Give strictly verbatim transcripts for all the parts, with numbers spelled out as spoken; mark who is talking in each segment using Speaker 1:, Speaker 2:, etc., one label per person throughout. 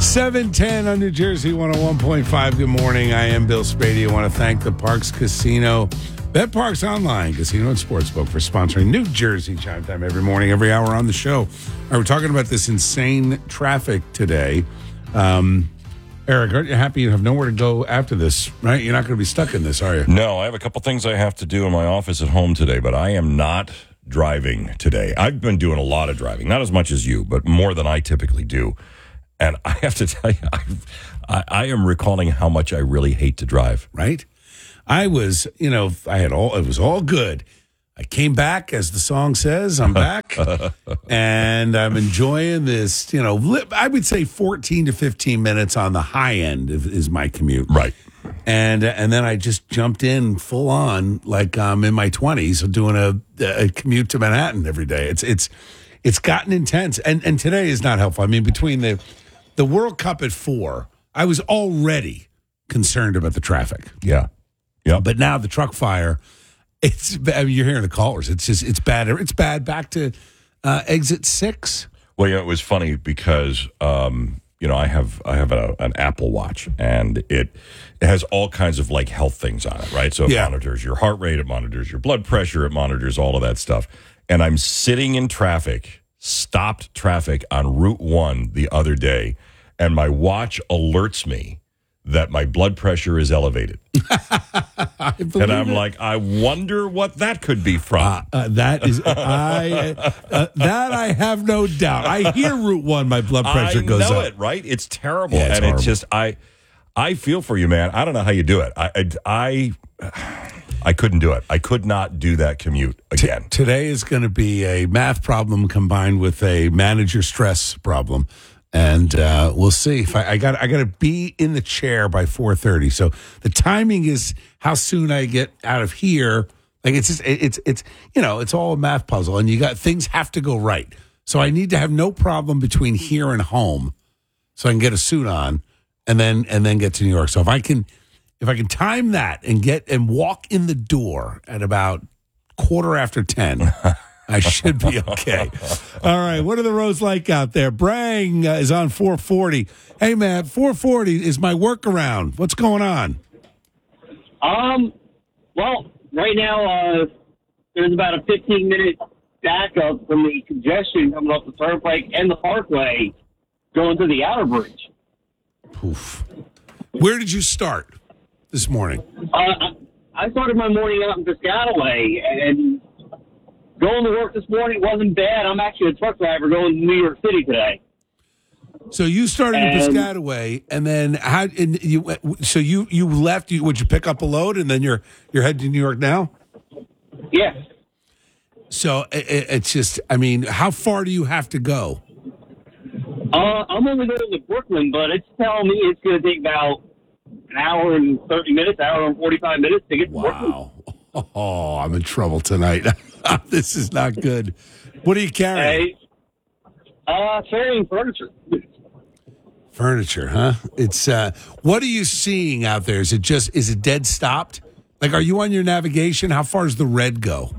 Speaker 1: seven ten on New Jersey one oh one point five. Good morning. I am Bill Spady. I want to thank the Parks Casino, Bet Parks Online Casino and Sportsbook for sponsoring New Jersey Chime Time every morning, every hour on the show. All right, we're talking about this insane traffic today. Um, Eric, aren't you happy you have nowhere to go after this, right? You're not going to be stuck in this, are you?
Speaker 2: No, I have a couple things I have to do in my office at home today, but I am not driving today. I've been doing a lot of driving, not as much as you, but more than I typically do. And I have to tell you, I, I am recalling how much I really hate to drive.
Speaker 1: Right? I was, you know, I had all, it was all good. I came back, as the song says, I'm back. And I'm enjoying this, you know, I would say fourteen to fifteen minutes on the high end is my commute.
Speaker 2: Right.
Speaker 1: And and then I just jumped in full on like I'm in my twenties doing a, a commute to Manhattan every day. It's it's it's gotten intense. And and today is not helpful. I mean, between the the World Cup at four, I was already concerned about the traffic.
Speaker 2: Yeah. Yeah.
Speaker 1: But now the truck fire, it's I mean, you're hearing the callers. It's just it's bad. It's bad back to uh, exit six.
Speaker 2: Well, yeah, it was funny because um, you know, I have I have a, an Apple Watch, and it it has all kinds of like health things on it, right? So it
Speaker 1: Yeah.
Speaker 2: monitors your heart rate, it monitors your blood pressure, it monitors all of that stuff. And I'm sitting in traffic, stopped traffic on Route One the other day, and my watch alerts me that my blood pressure is elevated. And I'm
Speaker 1: it.
Speaker 2: like, I wonder what that could be from.
Speaker 1: Uh, uh, that is, I uh, that I have no doubt. I hear Route One, my blood pressure
Speaker 2: I
Speaker 1: goes
Speaker 2: know
Speaker 1: up.
Speaker 2: it, right? It's terrible,
Speaker 1: Yeah, it's
Speaker 2: and
Speaker 1: horrible.
Speaker 2: it's just I, I feel for you, man. I don't know how you do it. I, I, I, I couldn't do it. I could not do that commute again.
Speaker 1: T- today is going to be a math problem combined with a manager stress problem. And uh, we'll see if I, I got. I got to be in the chair by four thirty. So the timing is how soon I get out of here. Like it's just, it's it's you know it's all a math puzzle, and you got things have to go right. So I need to have no problem between here and home, so I can get a suit on, and then and then get to New York. So if I can, if I can time that and get and walk in the door at about quarter after ten. I should be okay. All right. What are the roads like out there? Brang uh, is on four forty. Hey, man, four forty is my workaround. What's going on?
Speaker 3: Um, well, right now, uh, there's about a fifteen minute backup from the congestion coming off the Turnpike and the Parkway going to the Outer Bridge.
Speaker 1: Oof. Where did you start this morning?
Speaker 3: Uh, I started my morning out in Piscataway, and going to work this morning wasn't bad. I'm actually a truck driver going to New York City today.
Speaker 1: So you started in
Speaker 3: And-
Speaker 1: Piscataway, and then how? And you so you you left. You would you pick up a load, and then you're you're heading to New York now?
Speaker 3: Yes.
Speaker 1: So it, it's just. I mean, how far do you have to go?
Speaker 3: Uh, I'm only going to Brooklyn, but it's telling me it's going to take about an hour and thirty minutes, hour and forty-five minutes to get to Brooklyn.
Speaker 1: Wow. Oh, I'm in trouble tonight. This is not good. What are you carrying?
Speaker 3: Hey, uh, carrying furniture.
Speaker 1: Furniture, huh? It's uh what are you seeing out there? Is it just is it dead stopped? Like, are you on your navigation? How far does the red go?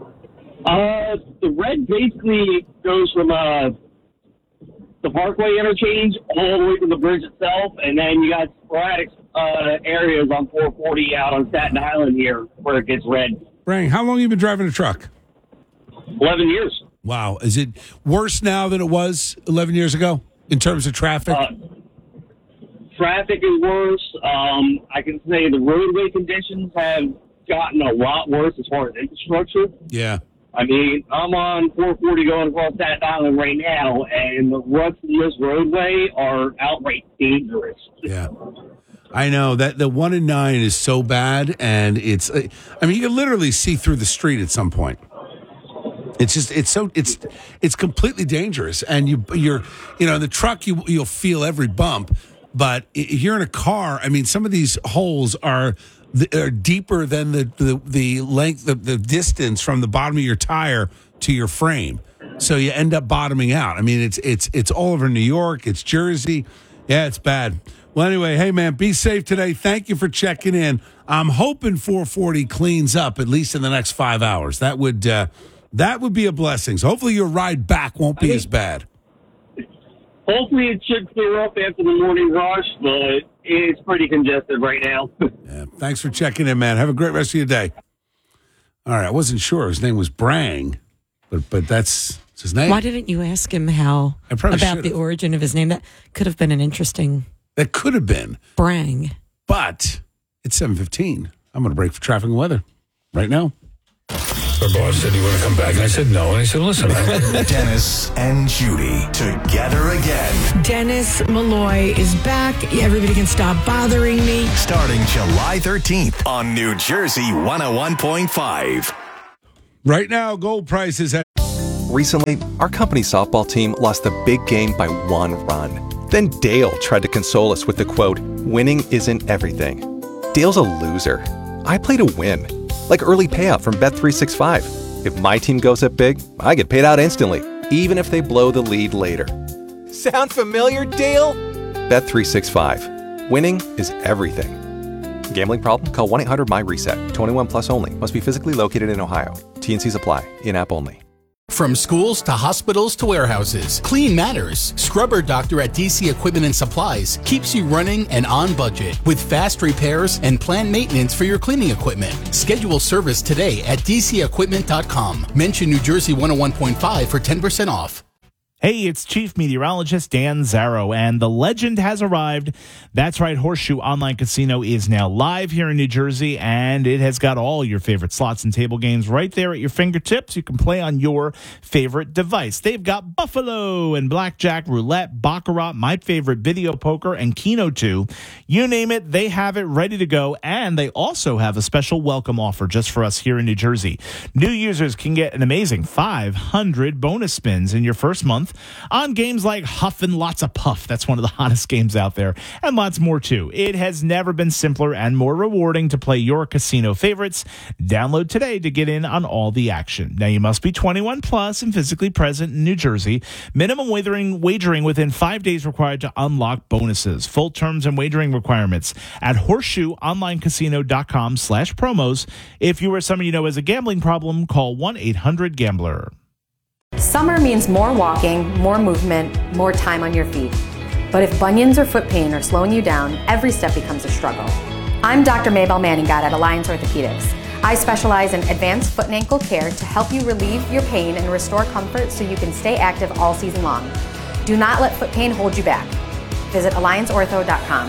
Speaker 3: Uh, the red basically goes from uh, the Parkway interchange all the way to the bridge itself, and then you got sporadic uh, areas on four forty out on Staten Island here where it gets red.
Speaker 1: Brang, how long have you been driving a truck?
Speaker 3: eleven years.
Speaker 1: Wow. Is it worse now than it was eleven years ago in terms of traffic?
Speaker 3: Uh, traffic is worse. Um, I can say the roadway conditions have gotten a lot worse as far as infrastructure.
Speaker 1: yeah.
Speaker 3: I mean, I'm on four forty going across Staten Island right now, and the ruts in this roadway are outright dangerous.
Speaker 1: Yeah. I know that the one in nine is so bad, and it's, I mean, you can literally see through the street at some point. It's just, it's so, it's, it's completely dangerous. And you, you're, you know, in the truck, you, you'll feel every bump, but if you're in a car, I mean, some of these holes are, are deeper than the, the, the length, the, the distance from the bottom of your tire to your frame. So you end up bottoming out. I mean, it's, it's, it's all over New York. It's Jersey. Yeah, it's bad. Well, anyway, hey, man, be safe today. Thank you for checking in. I'm hoping four forty cleans up at least in the next five hours. That would uh, that would be a blessing. So hopefully your ride back won't be
Speaker 3: I mean,
Speaker 1: as bad.
Speaker 3: hopefully it should clear up after the morning rush, but it's pretty congested right now.
Speaker 1: Yeah, thanks for checking in, man. Have a great rest of your day. All right, I wasn't sure his name was Brang, but but that's, that's his name.
Speaker 4: Why didn't you ask him how about
Speaker 1: should've.
Speaker 4: the origin of his name? That could have been an interesting.
Speaker 1: That could have been.
Speaker 4: Brang.
Speaker 1: But it's seven fifteen. I'm going to break for traffic and weather right now.
Speaker 5: Our boss said, "You want to come back?" And I said, "No." And I said, "Listen." I-
Speaker 6: Dennis and Judy together again.
Speaker 7: Dennis Malloy is back. Everybody can stop bothering me.
Speaker 6: Starting July thirteenth on New Jersey one oh one point five.
Speaker 1: Right now, gold prices at.
Speaker 8: Recently, our company's softball team lost a big game by one run. Then Dale tried to console us with the quote, "Winning isn't everything." Dale's a loser. I play to win. Like early payout from Bet three sixty-five. If my team goes up big, I get paid out instantly, even if they blow the lead later. Sound familiar, Dale? Bet three sixty-five. Winning is everything. Gambling problem? Call one eight hundred M Y reset. twenty-one plus only. Must be physically located in Ohio. T N Cs apply. In-app only.
Speaker 9: From schools to hospitals to warehouses, Clean Matters. Scrubber Doctor at D C Equipment and Supplies keeps you running and on budget with fast repairs and planned maintenance for your cleaning equipment. Schedule service today at d c equipment dot com. Mention New Jersey one oh one point five for ten percent off.
Speaker 10: Hey, it's Chief Meteorologist Dan Zarrow, and the legend has arrived. That's right, Horseshoe Online Casino is now live here in New Jersey, and it has got all your favorite slots and table games right there at your fingertips. You can play on your favorite device. They've got Buffalo and Blackjack, Roulette, Baccarat, my favorite, Video Poker, and Keno two. You name it, they have it ready to go, and they also have a special welcome offer just for us here in New Jersey. New users can get an amazing five hundred bonus spins in your first month on games like Huff and Lots of Puff. That's one of the hottest games out there, and lots more too. It has never been simpler and more rewarding to play your casino favorites. Download today to get in on all the action. Now, you must be twenty-one plus and physically present in New Jersey. Minimum wagering, wagering within five days required to unlock bonuses. Full terms and wagering requirements at horseshoe online casino dot com slash promos. If you or someone you know has a gambling problem, call one eight hundred gambler.
Speaker 11: Summer means more walking, more movement, more time on your feet. But if bunions or foot pain are slowing you down, every step becomes a struggle. I'm Doctor Maybelle Manninghott at Alliance Orthopedics. I specialize in advanced foot and ankle care to help you relieve your pain and restore comfort so you can stay active all season long. Do not let foot pain hold you back. Visit alliance ortho dot com.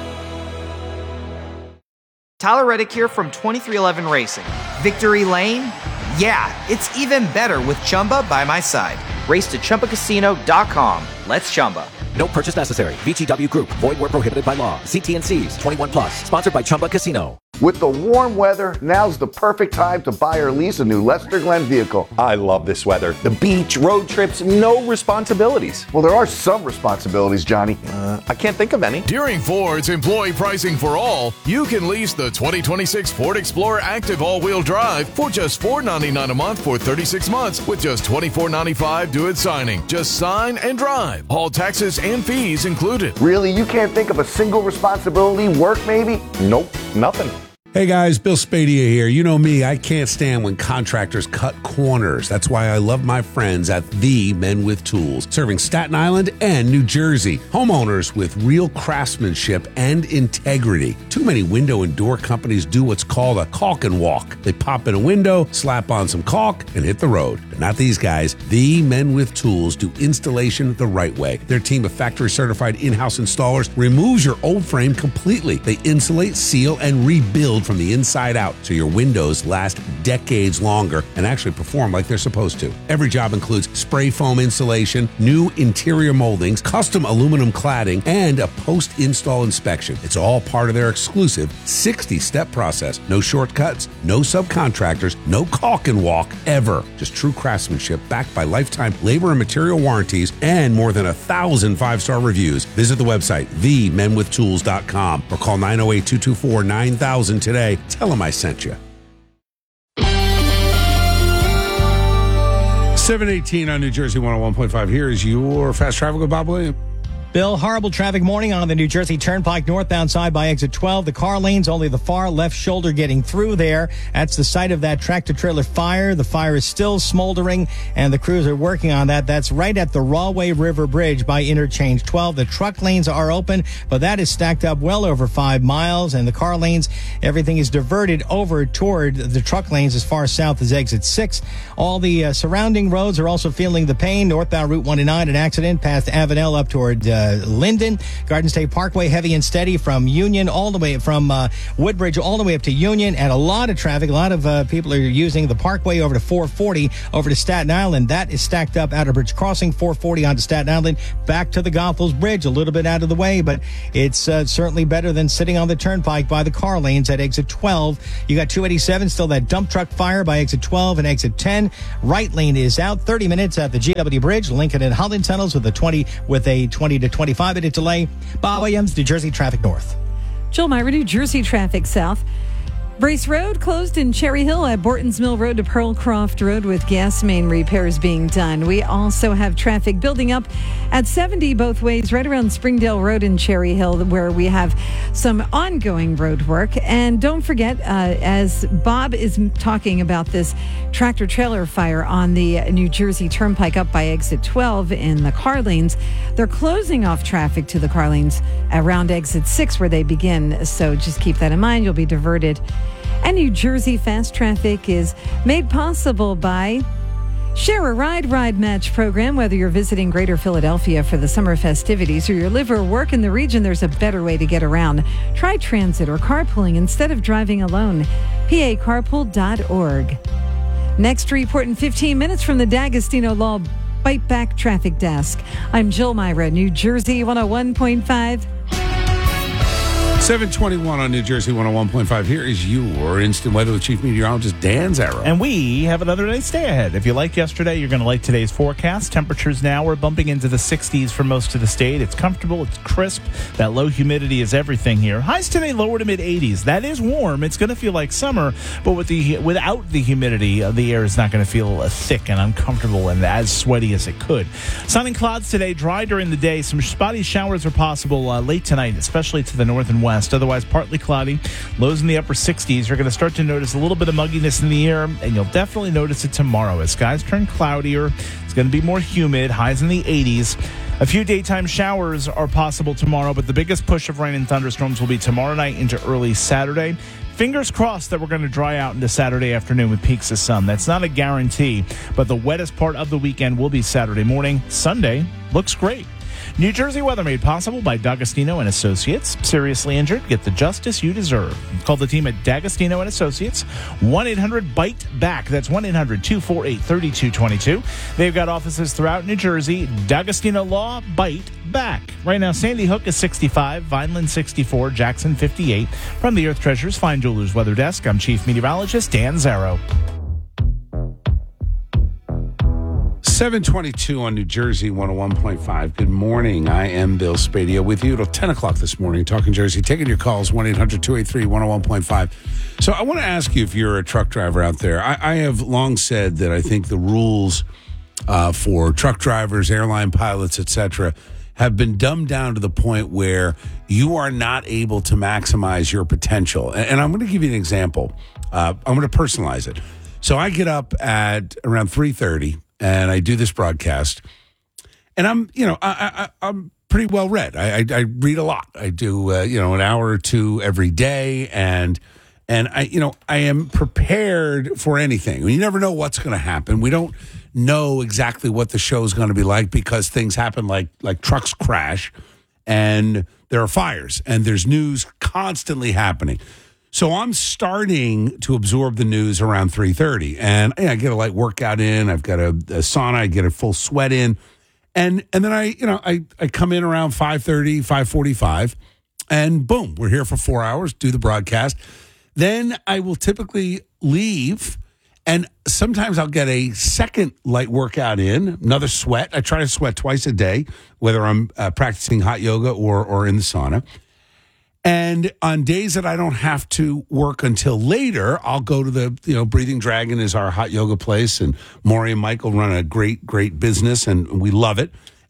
Speaker 12: Tyler Reddick here from twenty-three eleven Racing. Victory Lane? Yeah, it's even better with Chumba by my side. Race to chumba casino dot com. Let's Chumba.
Speaker 13: No purchase necessary. V G W Group. Void where prohibited by law. See T N Cs. twenty-one plus. Sponsored by Chumba Casino.
Speaker 14: With the warm weather, now's the perfect time to buy or lease a new Lester Glenn vehicle.
Speaker 15: I love this weather. The beach, road trips, no responsibilities.
Speaker 14: Well, there are some responsibilities, Johnny.
Speaker 15: Uh, I can't think of any.
Speaker 16: During Ford's employee pricing for all, you can lease the twenty twenty-six Ford Explorer Active all-wheel drive for just four hundred ninety-nine dollars a month for thirty-six months with just twenty-four ninety-five dollars due at signing. Just sign and drive. All taxes and fees included.
Speaker 14: Really? You can't think of a single responsibility? Work, maybe?
Speaker 15: Nope, nothing.
Speaker 1: Hey guys, Bill Spadia here. You know me, I can't stand when contractors cut corners. That's why I love my friends at The Men with Tools, serving Staten Island and New Jersey. Homeowners with real craftsmanship and integrity. Too many window and door companies do what's called a caulk and walk. They pop in a window, slap on some caulk, and hit the road. But not these guys. The Men with Tools do installation the right way. Their team of factory-certified in-house installers removes your old frame completely. They insulate, seal, and rebuild from the inside out so your windows last decades longer and actually perform like they're supposed to. Every job includes spray foam insulation, new interior moldings, custom aluminum cladding, and a post-install inspection. It's all part of their exclusive sixty-step process. No shortcuts, no subcontractors, no caulk and walk ever. Just true craftsmanship backed by lifetime labor and material warranties and more than a thousand five-star reviews. Visit the website, the men with tools dot com or call nine oh eight, two two four, nine thousand today. Tell them I sent you. seven eighteen on New Jersey one oh one point five. Here is your Fast Traffic with Bob Williams.
Speaker 17: Bill, horrible traffic morning on the New Jersey Turnpike northbound side by exit twelve. The car lanes, only the far left shoulder getting through there. That's the site of that tractor-trailer fire. The fire is still smoldering, and the crews are working on that. That's right at the Rahway River Bridge by interchange twelve. The truck lanes are open, but that is stacked up well over five miles, and the car lanes, everything is diverted over toward the truck lanes as far south as exit six. All the uh, surrounding roads are also feeling the pain. Northbound Route one nine, an accident past Avenel up toward uh, Linden. Garden State Parkway, heavy and steady from Union all the way from uh, Woodbridge all the way up to Union, and a lot of traffic. A lot of uh, people are using the Parkway over to four forty over to Staten Island. That is stacked up out of Bridge Crossing, four forty onto Staten Island, back to the Goethals Bridge, a little bit out of the way, but it's uh, certainly better than sitting on the turnpike by the car lanes at exit twelve. You got two eighty-seven, still that dump truck fire by exit twelve and exit ten. Right lane is out. thirty minutes at the G W Bridge, Lincoln and Holland tunnels with a twenty with a twenty to twenty-five minute delay. Bob Williams, New Jersey traffic north.
Speaker 18: Joel Myra, New Jersey traffic south. Brace Road closed in Cherry Hill at Borton's Mill Road to Pearlcroft Road with gas main repairs being done. We also have traffic building up at seventy both ways right around Springdale Road in Cherry Hill, where we have some ongoing road work. And don't forget, uh, as Bob is talking about this tractor trailer fire on the New Jersey Turnpike up by exit twelve in the car lanes, they're closing off traffic to the car lanes around exit six where they begin. So just keep that in mind. You'll be diverted. And New Jersey Fast Traffic is made possible by Share a Ride Ride Match program. Whether you're visiting Greater Philadelphia for the summer festivities or you live or work in the region, there's a better way to get around. Try transit or carpooling instead of driving alone. P A carpool dot org. Next report in fifteen minutes from the D'Agostino Law Bite Back Traffic Desk. I'm Jill Myra, New Jersey one oh one point five.
Speaker 1: seven twenty-one on New Jersey one oh one point five. Here is your instant weather with Chief Meteorologist Dan Zarrow.
Speaker 10: And we have another nice day ahead. If you like yesterday, you're going to like today's forecast. Temperatures now are bumping into the sixties for most of the state. It's comfortable. It's crisp. That low humidity is everything here. Highs today lower to mid eighties. That is warm. It's going to feel like summer, but with the without the humidity, uh, the air is not going to feel uh, thick and uncomfortable and as sweaty as it could. Sun and clouds today, dry during the day. Some spotty showers are possible uh, late tonight, especially to the north and west. Otherwise, partly cloudy. Lows in the upper sixties. You're going to start to notice a little bit of mugginess in the air, and you'll definitely notice it tomorrow. As skies turn cloudier, it's going to be more humid. Highs in the eighties. A few daytime showers are possible tomorrow, but the biggest push of rain and thunderstorms will be tomorrow night into early Saturday. Fingers crossed that we're going to dry out into Saturday afternoon with peaks of sun. That's not a guarantee, but the wettest part of the weekend will be Saturday morning. Sunday looks great. New Jersey weather made possible by D'Agostino and Associates. Seriously injured? Get the justice you deserve. Call the team at D'Agostino and Associates. one eight hundred bite back. That's one eight hundred two four eight three two two two. They've got offices throughout New Jersey. D'Agostino Law, Bite Back. Right now, Sandy Hook is sixty-five, Vineland sixty-four, Jackson fifty-eight. From the Earth Treasures Fine Jewelers Weather Desk, I'm Chief Meteorologist Dan Zarrow.
Speaker 1: seven twenty-two on New Jersey one oh one point five. Good morning. I am Bill Spadio with you till ten o'clock this morning, talking Jersey, taking your calls, one eight hundred two eight three one oh one point five. So I want to ask you, if you're a truck driver out there, I, I have long said that I think the rules uh, for truck drivers, airline pilots, et cetera, have been dumbed down to the point where you are not able to maximize your potential. And, and I'm going to give you an example. Uh, I'm going to personalize it. So I get up at around three thirty. And I do this broadcast, and I'm, you know, I, I, I'm pretty well read. I, I, I read a lot. I do, uh, you know, an hour or two every day, and and I, you know, I am prepared for anything. You never know what's going to happen. We don't know exactly what the show is going to be like because things happen, like like trucks crash, and there are fires, and there's news constantly happening. So I'm starting to absorb the news around three thirty, and yeah, I get a light workout in. I've got a, a sauna. I get a full sweat in, and and then I, you know, I, I come in around five thirty, five forty-five, and boom, we're here for four hours, do the broadcast. Then I will typically leave, and sometimes I'll get a second light workout in, another sweat. I try to sweat twice a day, whether I'm uh, practicing hot yoga or or in the sauna. And on days that I don't have to work until later, I'll go to the, you know, Breathing Dragon is our hot yoga place, and Maury and Michael run a great, great business, and we love it.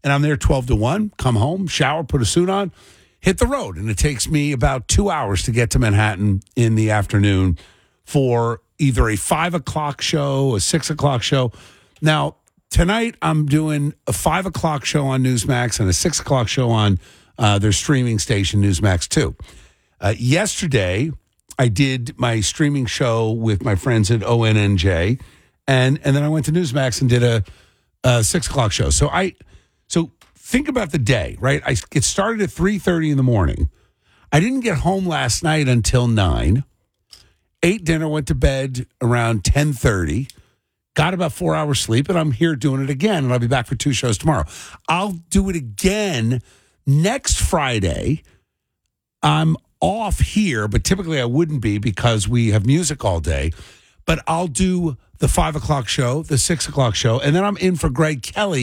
Speaker 1: and I'm there twelve to one, come home, shower, put a suit on, hit the road. And it takes me about two hours to get to Manhattan in the afternoon for either a five o'clock show, a six o'clock show. Now, tonight I'm doing a five o'clock show on Newsmax and a six o'clock show on uh, their streaming station, Newsmax two. Uh, yesterday, I did my streaming show with my friends at O N N J, and, and then I went to Newsmax and did a, a six o'clock show. So I... So think about the day, right? I it started at three thirty in the morning. I didn't get home last night until nine. Ate dinner, went to bed around ten thirty. Got about four hours sleep, and I'm here doing it again, and I'll be back for two shows tomorrow. I'll do it again next Friday. I'm off here, but typically I wouldn't be because we have music all day. But I'll do the five o'clock show, the six o'clock show, and then I'm in for Greg Kelly